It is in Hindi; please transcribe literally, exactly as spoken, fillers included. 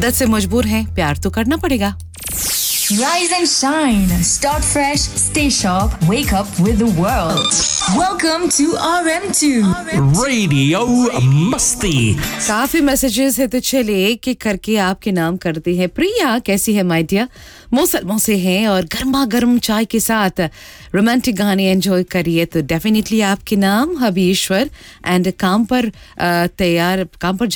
आदत से मजबूर हैं, प्यार तो करना पड़ेगा। Rise and shine. Start fresh, stay sharp, wake up with the world. Welcome to R M two. Radio Musti. काफी मैसेजेस है तो चले एक एक करके आपके नाम करते हैं। प्रिया कैसी है माय डियर? मौसलमों से हैं और गर्मा गर्म चाय के साथ रोमांटिक गाने एंजॉय करिए तो डेफिनेटली आपके नाम हबीश्वर एंड काम पर तैयार काम पर